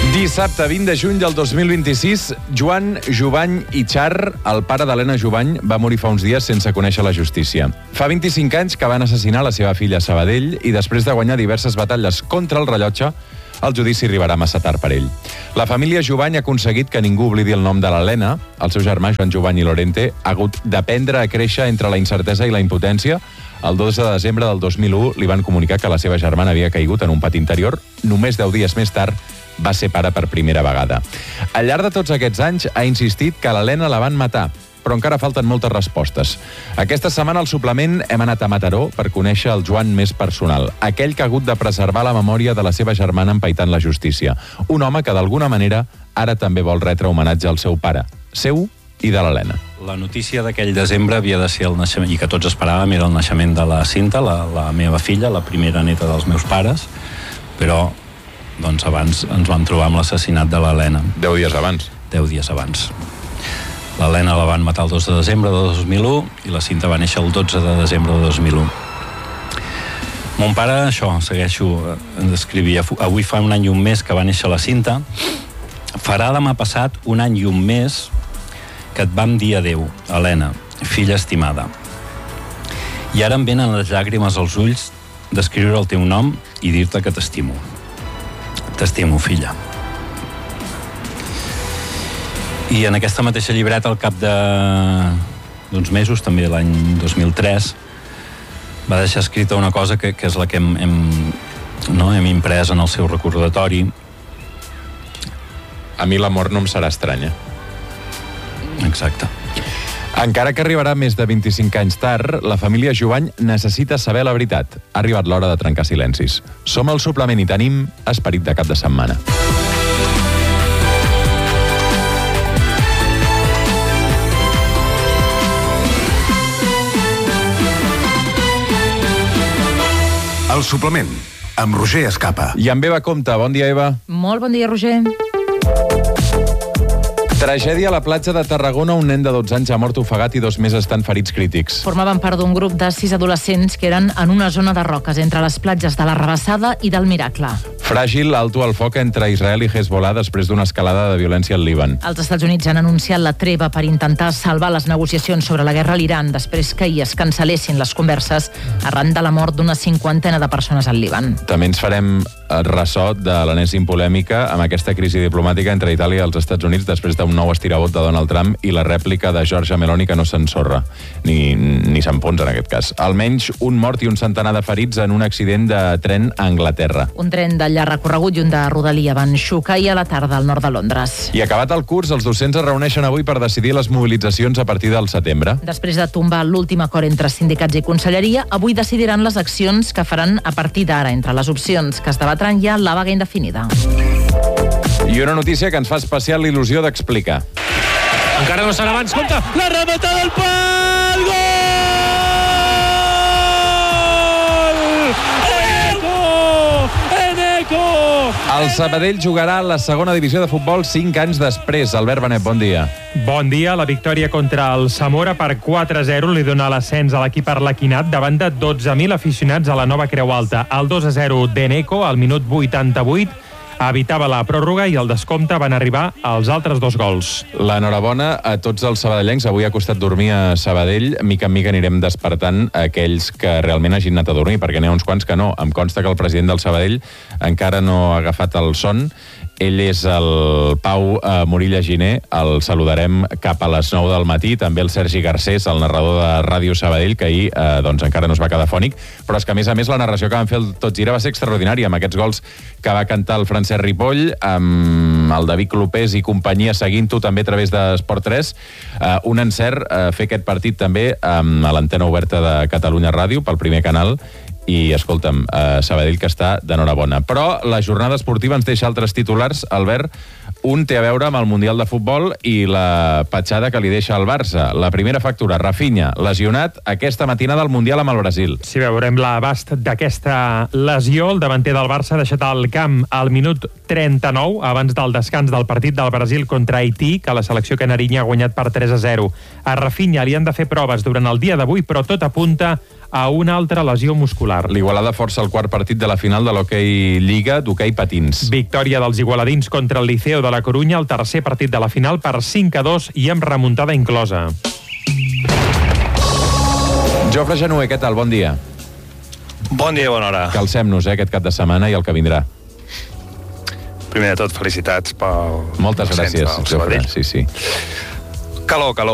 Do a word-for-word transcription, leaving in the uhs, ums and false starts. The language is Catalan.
Dissabte, vint de juny del dos mil vint-i-sis, Joan Jubany i Char, el pare d'Helena Jubany, va morir fa uns dies sense conèixer la justícia. Fa vint-i-cinc anys que van assassinar la seva filla a Sabadell i després de guanyar diverses batalles contra el rellotge, el judici arribarà massa tard per ell. La família Jubany ha aconseguit que ningú oblidi el nom de l'Helena. El seu germà, Joan Jubany i Lorente, ha hagut d'aprendre a créixer entre la incertesa i la impotència. El dos de desembre del dos mil u li van comunicar que la seva germana havia caigut en un pati interior. Només deu dies més tard va ser pare per primera vegada. Al llarg de tots aquests anys ha insistit que l'Helena la van matar, però encara falten moltes respostes. Aquesta setmana al suplement hem anat a Mataró per conèixer el Joan més personal, aquell que ha hagut de preservar la memòria de la seva germana empaitant la justícia. Un home que d'alguna manera ara també vol retre homenatge al seu pare, seu i de l'Helena. La notícia d'aquell desembre havia de ser el naixement, i que tots esperàvem, era el naixement de la Cinta, la, la meva filla, la primera neta dels meus pares, però doncs abans ens vam trobar amb l'assassinat de l'Helena. Deu dies abans. Deu dies abans. L'Helena la van matar el dos de desembre de dos mil u i la Cinta va néixer el dotze de desembre de dos mil u. Mon pare, això, segueixo, ens escrivia, avui fa un any i un mes que va néixer la Cinta, farà demà passat un any i un mes que et vam dir adeu, Helena, filla estimada. I ara em venen les llàgrimes als ulls d'escriure el teu nom i dir-te que t'estimo. T'estimo, filla. I en aquesta mateixa llibreta, al cap d'uns mesos, també l'any dos mil tres, va deixar escrita una cosa que, que és la que hem, hem, no, hem imprès en el seu recordatori. A mi la mort no em serà estranya. Exacte. Encara que arribarà més de vint-i-cinc anys tard, la família Jubany necessita saber la veritat. Ha arribat l'hora de trencar silencis. Som al suplement i tenim esperit de cap de setmana. El suplement, amb Roger Escapa. I amb Eva Compte. Bon dia, Eva. Molt bon dia, Roger. Tragèdia a la platja de Tarragona. Un nen de dotze anys ha mort ofegat i dos més estan ferits crítics. Formaven part d'un grup de sis adolescents que eren en una zona de roques entre les platges de la Rabassada i del Miracle. Fràgil, alto el foc entre Israel i Hezbollah després d'una escalada de violència al Líban. Els Estats Units han anunciat la treva per intentar salvar les negociacions sobre la guerra a l'Iran després que hi es cancel·lessin les converses arran de la mort d'una cinquantena de persones al Líban. També ens farem ressò de l'enèsim polèmica amb aquesta crisi diplomàtica entre Itàlia i els Estats Units després d'un nou estirabot de Donald Trump i la rèplica de Giorgia Meloni que no s'ensorra, ni, ni s'enfonsa en aquest cas. Almenys un mort i un centenar de ferits en un accident de tren a Anglaterra. Un tren de llarg recorregut i un de rodalia van xocar ahir a la tarda al nord de Londres. I acabat el curs, els docents es reuneixen avui per decidir les mobilitzacions a partir del setembre. Després de tombar l'últim acord entre sindicats i conselleria, avui decidiran les accions que faran a partir d'ara. Entre les opcions que es debatran hi ha la vaga indefinida. I una notícia que ens fa especial il·lusió d'explicar. Encara no serà abans, compte, la rematada del pal, gol! El Sabadell jugarà a la segona divisió de futbol cinc anys després. Albert Benet, bon dia. Bon dia. La victòria contra el Zamora per quatre a zero li dona l'ascens a l'equip arlequinat davant de dotze mil aficionats a la nova Creu Alta. El dos a zero d'Eneco al minut vuitanta-vuit evitava la pròrroga i el descompte van arribar als altres dos gols. L'enhorabona a tots els sabadellencs. Avui ha costat dormir a Sabadell. Mica en mica anirem despertant aquells que realment hagin anat a dormir, perquè n'hi ha uns quants que no. Em consta que el president del Sabadell encara no ha agafat el son. Ell és el Pau eh, Morilla Giner, el saludarem cap a les nou del matí, també el Sergi Garcés, el narrador de Ràdio Sabadell, que ahir eh, doncs encara no es va quedar fònic, però és que a més a més la narració que van fer el Tot Gira va ser extraordinària, amb aquests gols que va cantar el Francesc Ripoll, amb el David Clopés i companyia seguint-ho també a través d'Esport tres. Eh, un encert eh, fer aquest partit també amb l'antena oberta de Catalunya Ràdio, pel primer canal, i, escolta'm, eh, Sabadell que està d'enhorabona. Però la jornada esportiva ens deixa altres titulars, Albert. Un té a veure amb el Mundial de Futbol i la petjada que li deixa al Barça. La primera factura, Rafinha, lesionat aquesta matinada al Mundial amb el Brasil. Si veurem l'abast d'aquesta lesió, el davanter del Barça ha deixat el camp al minut trenta-nou, abans del descans del partit del Brasil contra Haití, que la selecció canària ha guanyat per tres a zero. A Rafinha li han de fer proves durant el dia d'avui, però tot apunta a una altra lesió muscular. L'Igualada força el quart partit de la final de l'hoquei Lliga d'hoquei patins. Victòria dels igualadins contra el Liceo de la Corunya, el tercer partit de la final per cinc a dos i amb remuntada inclosa. Jofre Genuer, què tal? Bon dia. Bon dia, bona hora. Calcem-nos, eh, aquest cap de setmana i el que vindrà. Primer de tot, felicitats pel... Moltes gràcies, Jofre. Sí, sí. Calor, calor.